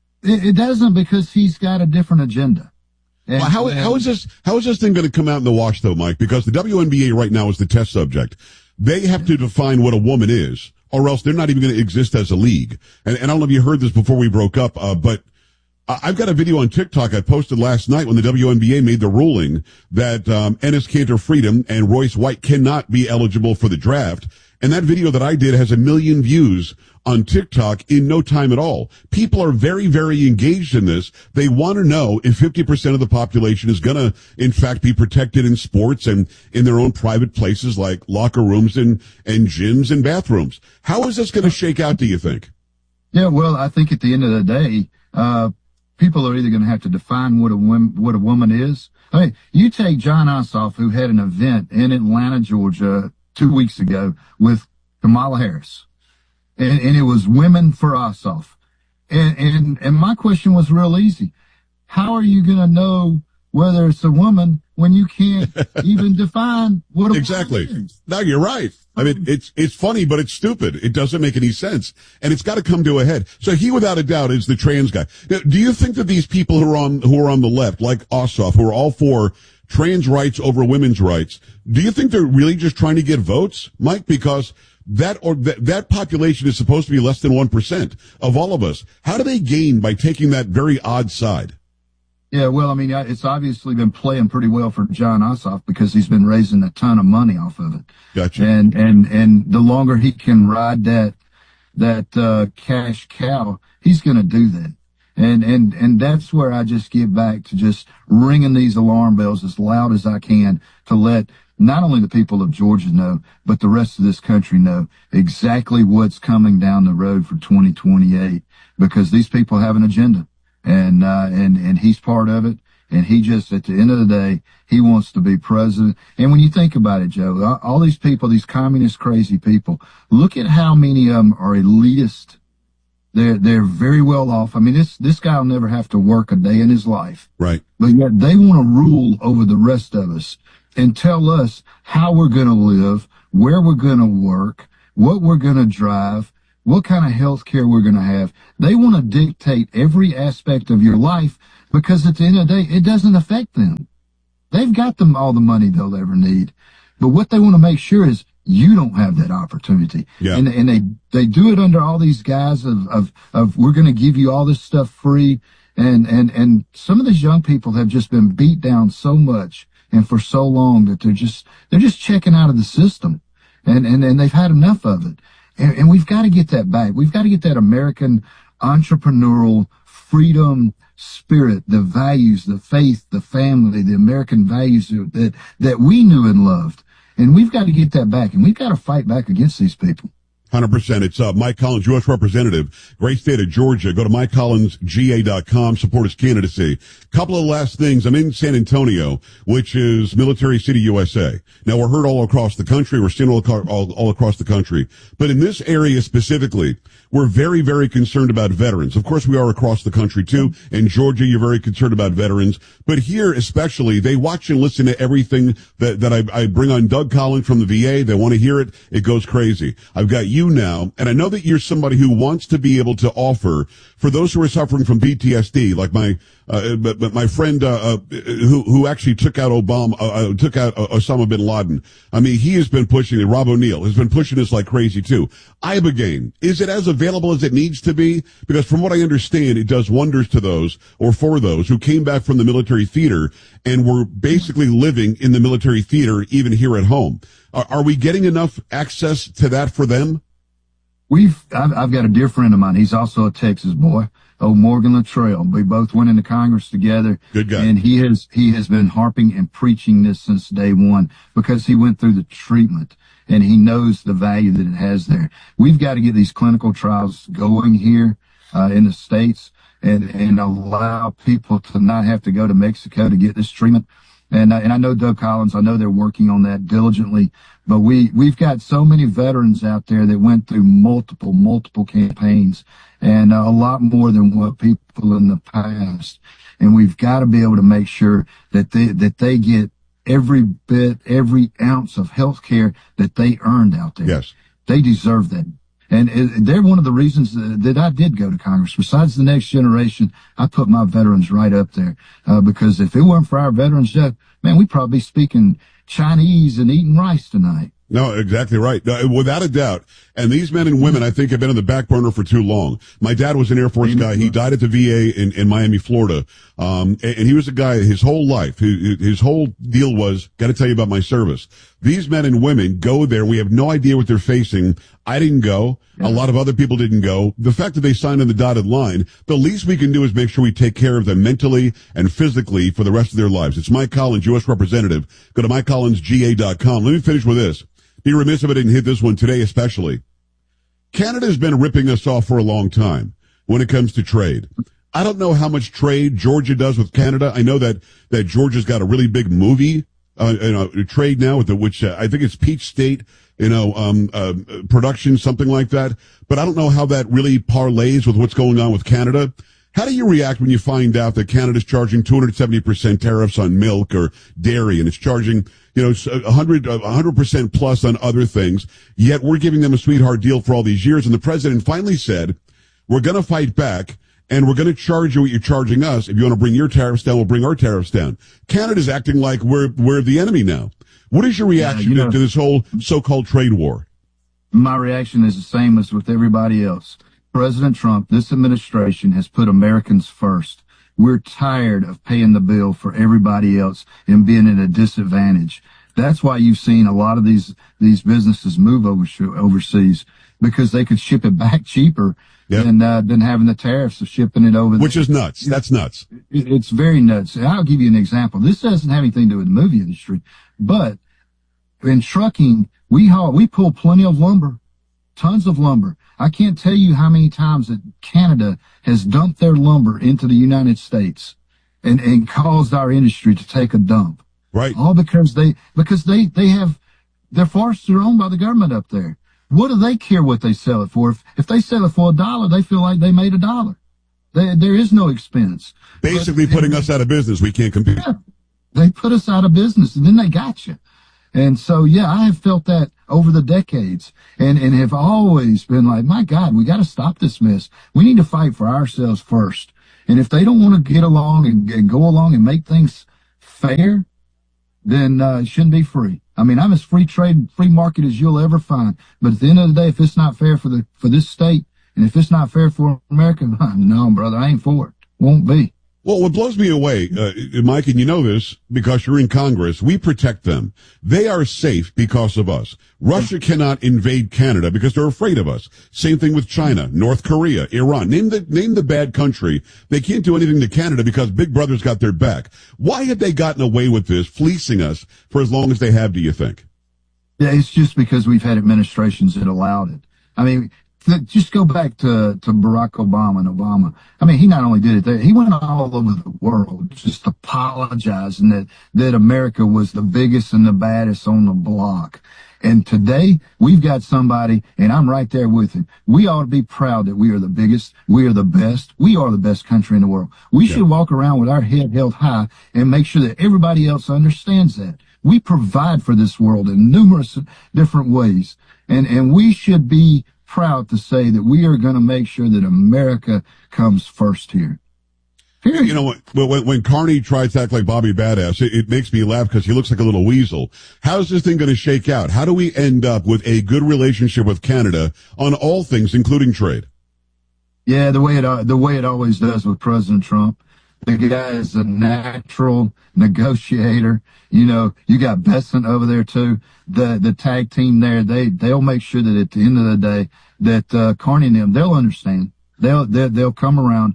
It doesn't, because he's got a different agenda. And, well, how is this thing going to come out in the wash, though, Mike? Because the WNBA right now is the test subject. They have to define what a woman is, or else they're not even going to exist as a league. And I don't know if you heard this before we broke up, but I've got a video on TikTok I posted last night when the WNBA made the ruling that Enes Kanter Freedom and Royce White cannot be eligible for the draft. And that video that I did has 1 million views on TikTok in no time at all. People are very, very engaged in this. They want to know if 50% of the population is going to, in fact, be protected in sports and in their own private places like locker rooms and gyms and bathrooms. How is this going to shake out, do you think? Yeah, well, I think at the end of the day, people are either going to have to define what a woman is. I mean, you take Jon Ossoff, who had an event in Atlanta, Georgia, 2 weeks ago with Kamala Harris. And it was Women for Ossoff. And my question was real easy. How are you going to know whether it's a woman when you can't even define what a exactly. woman is? No, you're right. I mean, it's funny, but it's stupid. It doesn't make any sense. And it's got to come to a head. So he, without a doubt, is the trans guy. Now, do you think that these people who are on the left, like Ossoff, who are all for trans rights over women's rights, do you think they're really just trying to get votes, Mike? Because that population is supposed to be less than 1% of all of us. How do they gain by taking that very odd side? Yeah, well, I mean, it's obviously been playing pretty well for Jon Ossoff, because he's been raising a ton of money off of it. Gotcha. And the longer he can ride that cash cow, he's going to do that. And that's where I just get back to just ringing these alarm bells as loud as I can to let not only the people of Georgia know, but the rest of this country know exactly what's coming down the road for 2028, because these people have an agenda, and he's part of it. And he just, at the end of the day, he wants to be president. And when you think about it, Joe, all these people, these communist crazy people, look at how many of them are elitist. They're very well off. I mean, this guy will never have to work a day in his life. Right. But yet they want to rule over the rest of us and tell us how we're going to live, where we're going to work, what we're going to drive, what kind of health care we're going to have. They want to dictate every aspect of your life because at the end of the day, it doesn't affect them. They've got them all the money they'll ever need. But what they want to make sure is you don't have that opportunity. Yeah. And they do it under all these guise of we're going to give you all this stuff free. And some of these young people have just been beat down so much and for so long that they're just checking out of the system. And they've had enough of it. And we've got to get that back. We've got to get that American entrepreneurial freedom spirit, the values, the faith, the family, the American values that we knew and loved. And we've got to get that back, and we've got to fight back against these people. 100%. It's Mike Collins, U.S. Representative, great state of Georgia. Go to MikeCollinsGA.com, support his candidacy. Couple of last things. I'm in San Antonio, which is Military City, USA. Now, we're heard all across the country. We're seen all across the country. But in this area specifically, we're very, very concerned about veterans. Of course, we are across the country, too. In Georgia, you're very concerned about veterans. But here, especially, they watch and listen to everything that I bring on. Doug Collins from the VA. They want to hear it. It goes crazy. I've got you now, and I know that you're somebody who wants to be able to offer for those who are suffering from PTSD, like my friend who actually took out Osama bin Laden. I mean, he has been pushing it. Rob O'Neill has been pushing this like crazy too. Ibogaine, is it as available as it needs to be? Because from what I understand, it does wonders to those or for those who came back from the military theater and were basically living in the military theater even here at home. Are we getting enough access to that for them? I've got a dear friend of mine. He's also a Texas boy. Morgan Luttrell. We both went into Congress together. Good guy. And he has been harping and preaching this since day one because he went through the treatment and he knows the value that it has there. We've got to get these clinical trials going here, in the States and allow people to not have to go to Mexico to get this treatment. And I know Doug Collins, I know they're working on that diligently, but we've got so many veterans out there that went through multiple campaigns and a lot more than what people in the past. And we've got to be able to make sure that they get every bit, every ounce of health care that they earned out there. Yes. They deserve that. And they're one of the reasons that I did go to Congress. Besides the next generation, I put my veterans right up there. Because if it weren't for our veterans, man, we'd probably be speaking Chinese and eating rice tonight. No, exactly right. No, without a doubt. And these men and women, I think, have been on the back burner for too long. My dad was an Air Force guy. He died at the VA in Miami, Florida. And he was a guy his whole life. His whole deal was, got to tell you about my service. These men and women go there. We have no idea what they're facing. I didn't go. A lot of other people didn't go. The fact that they signed on the dotted line, the least we can do is make sure we take care of them mentally and physically for the rest of their lives. It's Mike Collins, U.S. Representative. Go to MikeCollinsGA.com. Let me finish with this. Be remiss if I didn't hit this one today especially. Canada's been ripping us off for a long time when it comes to trade. I don't know how much trade Georgia does with Canada. I know that Georgia's got a really big movie trade now with which I think it's Peach State, production, something like that. But I don't know how that really parlays with what's going on with Canada. How do you react when you find out that Canada's charging 270% tariffs on milk or dairy, and it's charging, 100% plus on other things, yet we're giving them a sweetheart deal for all these years, and the president finally said, we're going to fight back, and we're going to charge you what you're charging us. If you want to bring your tariffs down, we'll bring our tariffs down. Canada's acting like we're the enemy now. What is your reaction to this whole so-called trade war? My reaction is the same as with everybody else. President Trump, this administration has put Americans first. We're tired of paying the bill for everybody else and being at a disadvantage. That's why you've seen a lot of these businesses move overseas, because they could ship it back cheaper than having the tariffs of shipping it over there. Which is nuts. That's nuts. It's very nuts. And I'll give you an example. This doesn't have anything to do with the movie industry, but in trucking, we pull plenty of lumber, tons of lumber. I can't tell you how many times that Canada has dumped their lumber into the United States. and caused our industry to take a dump. Right. All because they're forests are owned by the government up there. What do they care what they sell it for? If they sell it for $1, they feel like they made $1. There is no expense. Basically putting us out of business. We can't compete. Yeah, they put us out of business, and then they got you. And so, yeah, I have felt that over the decades and have always been like, my God, we got to stop this mess. We need to fight for ourselves first. And if they don't want to get along and go along and make things fair, then it shouldn't be free. I mean, I'm as free trade, free market as you'll ever find. But at the end of the day, if it's not fair for this state, and if it's not fair for America, no, brother, I ain't for it. Won't be. Well, what blows me away, Mike, and you know this because you're in Congress, we protect them. They are safe because of us. Russia cannot invade Canada because they're afraid of us. Same thing with China, North Korea, Iran. Name the bad country. They can't do anything to Canada because Big Brother's got their back. Why have they gotten away with this, fleecing us for as long as they have, do you think? Yeah, it's just because we've had administrations that allowed it. I mean, just go back to Barack Obama and Obama. I mean, he not only did it there, he went all over the world just apologizing that America was the biggest and the baddest on the block. And today, we've got somebody, and I'm right there with him. We ought to be proud that we are the biggest, we are the best, we are the best country in the world. We should walk around with our head held high and make sure that everybody else understands that. We provide for this world in numerous different ways. And we should be proud to say that we are going to make sure that America comes first here. Period. You know, when Carney tries to act like Bobby Badass, it makes me laugh because he looks like a little weasel. How's this thing going to shake out? How do we end up with a good relationship with Canada on all things, including trade? Yeah, the way it always does with President Trump. The guy is a natural negotiator. You know, you got Besant over there too. The tag team there, they'll make sure that at the end of the day that Carney and them, they'll understand. They'll come around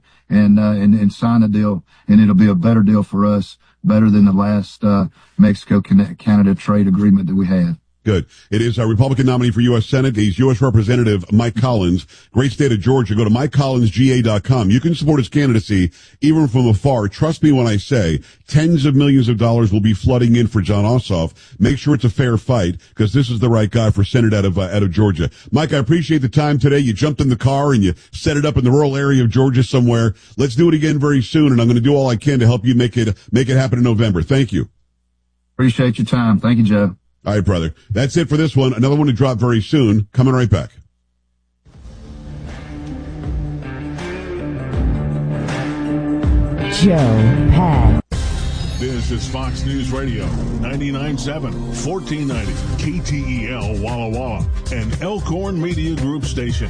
and sign a deal, and it'll be a better deal for us, better than the last Mexico-Canada trade agreement that we had. Good. It is our Republican nominee for U.S. Senate. He's U.S. Representative Mike Collins. Great state of Georgia. Go to MikeCollinsGA.com. You can support his candidacy even from afar. Trust me when I say tens of millions of dollars will be flooding in for Jon Ossoff. Make sure it's a fair fight because this is the right guy for Senate out of Georgia. Mike, I appreciate the time today. You jumped in the car and you set it up in the rural area of Georgia somewhere. Let's do it again very soon, and I'm going to do all I can to help you make it happen in November. Thank you. Appreciate your time. Thank you, Joe. All right, brother. That's it for this one. Another one to drop very soon. Coming right back. Joe Pags. This is Fox News Radio, 99.7, 1490, KTEL Walla Walla, and Elkhorn Media Group station.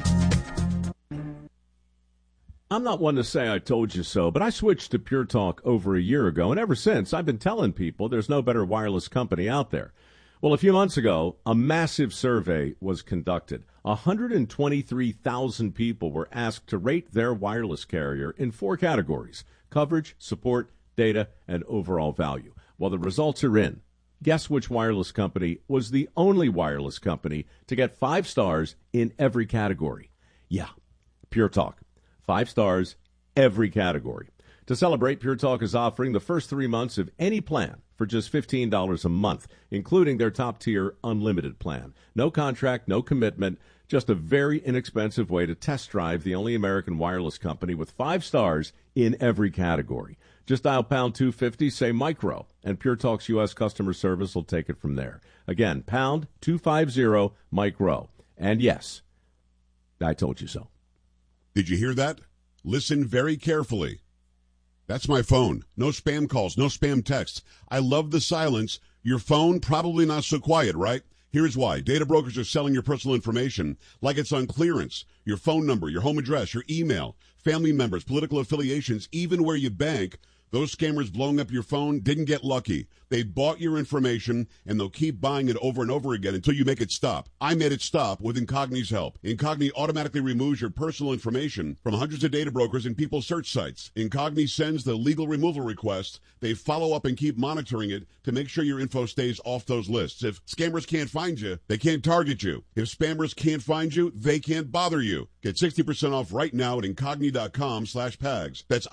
I'm not one to say I told you so, but I switched to Pure Talk over a year ago, and ever since, I've been telling people there's no better wireless company out there. Well, a few months ago, a massive survey was conducted. 123,000 people were asked to rate their wireless carrier in 4 categories: coverage, support, data, and overall value. Well, the results are in. Guess which wireless company was the only wireless company to get 5 stars in every category? Yeah, Pure Talk. 5 stars, every category. To celebrate, Pure Talk is offering the first 3 months of any plan for just $15 a month, including their top-tier unlimited plan. No contract, no commitment, just a very inexpensive way to test drive the only American wireless company with 5 stars in every category. Just dial pound 250, say micro, and Pure Talk's U.S. customer service will take it from there. Again, pound 250, micro. And yes, I told you so. Did you hear that? Listen very carefully. That's my phone. No spam calls, no spam texts. I love the silence. Your phone, probably not so quiet, right? Here's why. Data brokers are selling your personal information like it's on clearance. Your phone number, your home address, your email, family members, political affiliations, even where you bank. Those scammers blowing up your phone didn't get lucky. They bought your information, and they'll keep buying it over and over again until you make it stop. I made it stop with Incogni's help. Incogni automatically removes your personal information from hundreds of data brokers and people's search sites. Incogni sends the legal removal request. They follow up and keep monitoring it to make sure your info stays off those lists. If scammers can't find you, they can't target you. If spammers can't find you, they can't bother you. Get 60% off right now at Incogni.com/PAGS. That's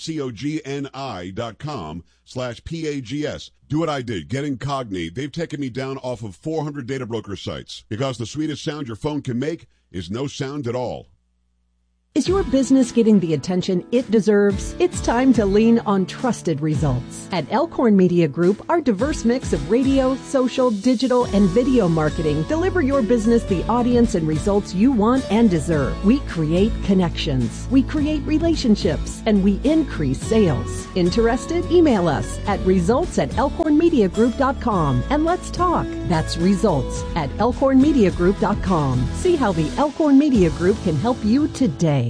INCOGNI.com/PAGS. Do what I did. Get Incogni. They've taken me down off of 400 data broker sites because the sweetest sound your phone can make is no sound at all. Is your business getting the attention it deserves? It's time to lean on trusted results. At Elkhorn Media Group, our diverse mix of radio, social, digital, and video marketing deliver your business the audience and results you want and deserve. We create connections, we create relationships, and we increase sales. Interested? Email us at results@elkhornmediagroup.com and let's talk. That's results@elkhornmediagroup.com. See how the Elkhorn Media Group can help you today.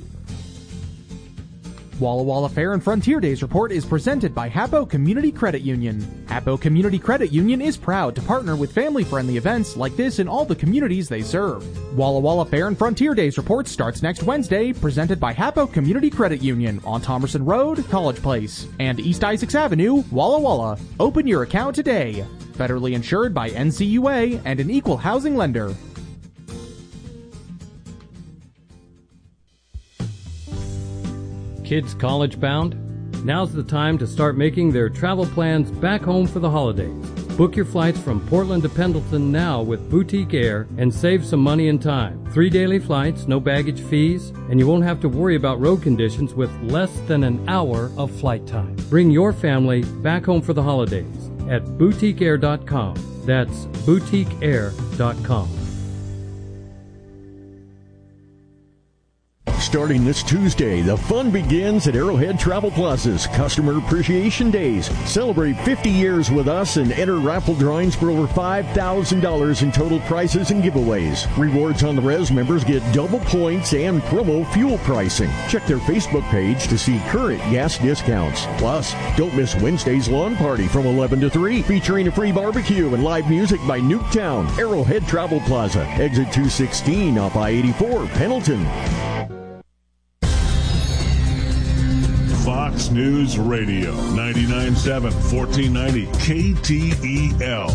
Walla Walla Fair and Frontier Days report is presented by Hapo Community Credit Union. Hapo Community Credit Union is proud to partner with family-friendly events like this in all the communities they serve. Walla Walla Fair and Frontier Days report starts next Wednesday, presented by Hapo Community Credit Union on Thomerson Road, College Place, and East Isaacs Avenue, Walla Walla. Open your account today. Federally insured by NCUA and an equal housing lender. Kids college bound? Now's the time to start making their travel plans back home for the holidays. Book your flights from Portland to Pendleton now with Boutique Air and save some money and time. 3 daily flights, no baggage fees, and you won't have to worry about road conditions with less than an hour of flight time. Bring your family back home for the holidays at boutiqueair.com. That's boutiqueair.com. Starting this Tuesday, the fun begins at Arrowhead Travel Plaza's Customer Appreciation Days. Celebrate 50 years with us and enter raffle drawings for over $5,000 in total prizes and giveaways. Rewards on the Res members get double points and promo fuel pricing. Check their Facebook page to see current gas discounts. Plus, don't miss Wednesday's lawn party from 11 to 3, featuring a free barbecue and live music by Nuketown. Arrowhead Travel Plaza, exit 216 off I-84, Pendleton. Fox News Radio, 99.7, 1490 KTEL.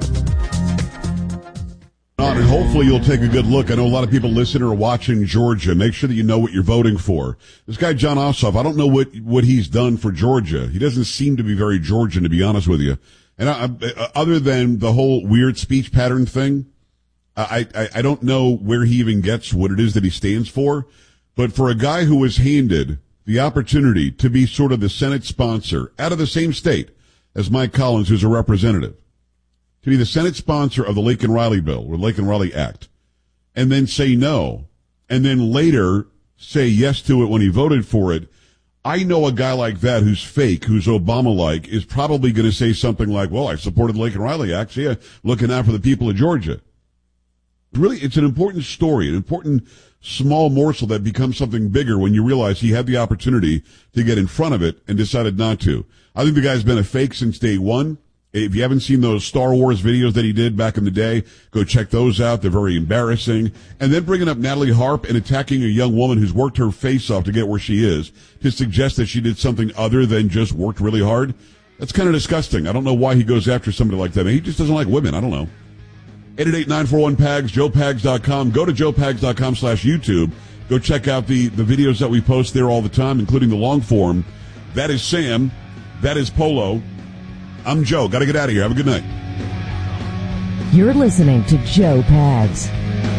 And hopefully you'll take a good look. I know a lot of people listening or watching Georgia. Make sure that you know what you're voting for. This guy, John Ossoff, I don't know what he's done for Georgia. He doesn't seem to be very Georgian, to be honest with you. And other than the whole weird speech pattern thing, I don't know where he even gets what it is that he stands for. But for a guy who was handed the opportunity to be sort of the Senate sponsor out of the same state as Mike Collins, who's a representative, to be the Senate sponsor of the Laken Riley bill or Laken Riley Act, and then say no, and then later say yes to it when he voted for it. I know a guy like that who's fake, who's Obama-like, is probably going to say something like, well, I supported the Laken Riley Act, so yeah, looking out for the people of Georgia. Really, it's an important story, an important small morsel that becomes something bigger when you realize he had the opportunity to get in front of it and decided not to. I think the guy's been a fake since day one. If you haven't seen those Star Wars videos that he did back in the day, go check those out. They're very embarrassing. And then bringing up Natalie Harp and attacking a young woman who's worked her face off to get where she is to suggest that she did something other than just worked really hard. That's kind of disgusting. I don't know why he goes after somebody like that. Maybe he just doesn't like women. I don't know. 888-941-PAGS, joepags.com. Go to joepags.com/YouTube. Go check out the videos that we post there all the time, including the long form. That is Sam. That is Polo. I'm Joe. Got to get out of here. Have a good night. You're listening to Joe Pags.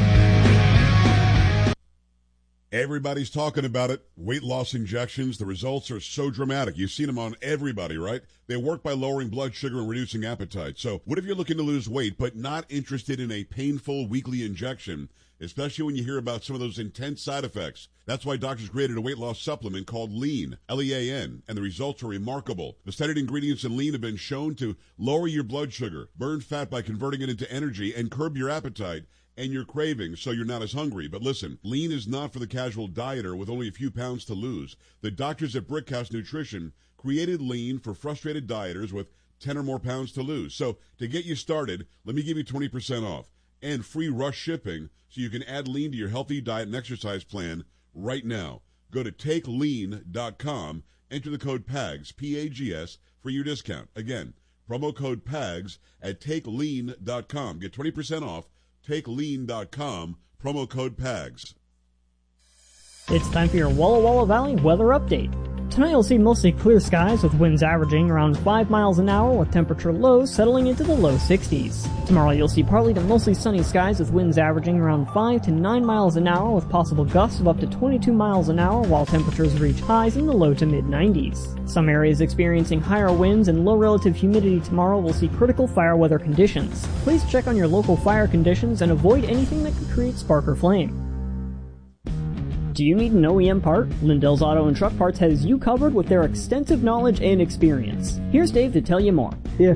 Everybody's talking about it. Weight loss injections. The results are so dramatic. You've seen them on everybody, right? They work by lowering blood sugar and reducing appetite. So what if you're looking to lose weight but not interested in a painful weekly injection, especially when you hear about some of those intense side effects? That's why doctors created a weight loss supplement called Lean, L-E-A-N, and the results are remarkable. The studied ingredients in Lean have been shown to lower your blood sugar, burn fat by converting it into energy, and curb your appetite and your cravings so you're not as hungry. But listen, Lean is not for the casual dieter with only a few pounds to lose. The doctors at Brickhouse Nutrition created Lean for frustrated dieters with 10 or more pounds to lose. So to get you started, let me give you 20% off and free rush shipping so you can add Lean to your healthy diet and exercise plan right now. Go to takelean.com, enter the code PAGS, P-A-G-S, for your discount. Again, promo code PAGS at takelean.com. Get 20% off. TakeLean.com, promo code PAGS. It's time for your Walla Walla Valley weather update. Tonight you'll see mostly clear skies with winds averaging around 5 miles an hour with temperature lows settling into the low 60s. Tomorrow you'll see partly to mostly sunny skies with winds averaging around 5 to 9 miles an hour with possible gusts of up to 22 miles an hour while temperatures reach highs in the low to mid 90s. Some areas experiencing higher winds and low relative humidity tomorrow will see critical fire weather conditions. Please check on your local fire conditions and avoid anything that could create spark or flame. Do you need an OEM part? Lindell's Auto and Truck Parts has you covered with their extensive knowledge and experience. Here's Dave to tell you more. If